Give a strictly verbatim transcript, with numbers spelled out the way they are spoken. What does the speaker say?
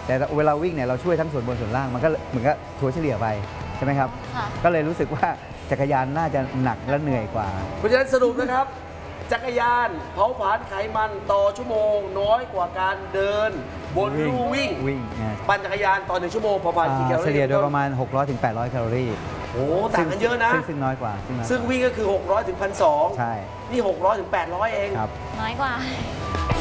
แต่เวลาวิ่งเนี่ยเราช่วยทั้งส่วนบนส่วนล่างมันก็เหมือนกับถัวเฉลี่ยไปใช่ไหมครับก็เลยรู้สึกว่าจักรยานน่าจะหนักและเหนื่อยกว่าเพราะฉะนั้นสรุปนะครับจักรยานเผาผลาญไขมันต่อชั่วโมงน้อยกว่าการเดินบนลู่วิ่งวิ่งปั่นจักรยานต่อหนึ่งชั่วโมงเผาผลาญกี่แคลอรี่เฉลี่ยโดยประมาณ หกร้อยถึงแปดร้อย แคลอรี่โอ้ต่างกันเยอะนะซึ่งน้อยกว่าซึ่งวิ่งก็คือหกร้อยถึงหนึ่งพันสองร้อยใช่นี่หกร้อยถึงแปดร้อยเองครับน้อยกว่า